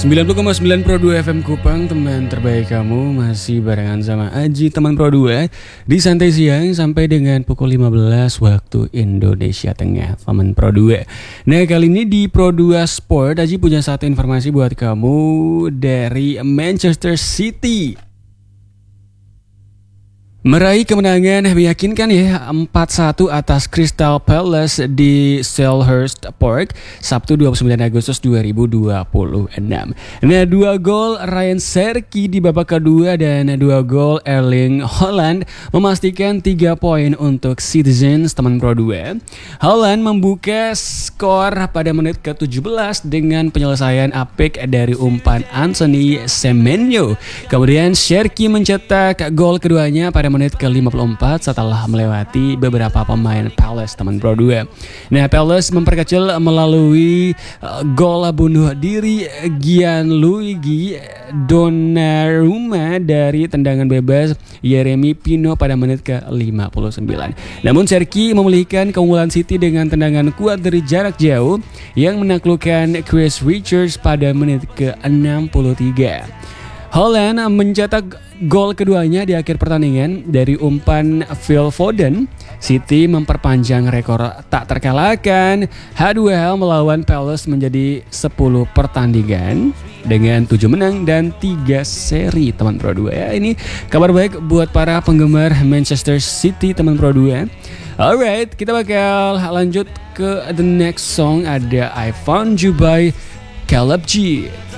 90,9 Pro 2 FM Kupang, teman terbaik kamu. Masih barengan sama Aji, teman Pro 2 di Santai Siang sampai dengan pukul 15 waktu Indonesia Tengah, teman Pro 2. Nah, kali ini di Pro 2 Sport, Aji punya satu informasi buat kamu dari Manchester City. Meraih kemenangan meyakinkan ya 4-1 atas Crystal Palace di Selhurst Park Sabtu 29 Agustus 2026. Nah, 2 gol Ryan Cherki di babak kedua dan 2 gol Erling Haaland memastikan 3 poin untuk Citizens, teman Pro 2. Haaland membuka skor pada menit ke-17 dengan penyelesaian apik dari umpan Anthony Semenyo. Kemudian Cherki mencetak gol keduanya pada menit ke-54 setelah melewati beberapa pemain Palace, teman Pro 2. Nah, Palace memperkecil melalui gol bunuh diri Gianluigi Donnarumma dari tendangan bebas Yeremy Pino pada menit ke-59. Namun Cherki memulihkan keunggulan City dengan tendangan kuat dari jarak jauh yang menaklukkan Chris Richards pada menit ke-63. Haaland mencetak gol keduanya di akhir pertandingan dari umpan Phil Foden. City memperpanjang rekor tak terkalahkan H2L melawan Palace menjadi 10 pertandingan dengan 7 menang dan 3 seri, teman Pro 2 ya. Ini kabar baik buat para penggemar Manchester City, teman Pro 2. Alright, kita bakal lanjut ke the next song. Ada I Found You by Caleb G.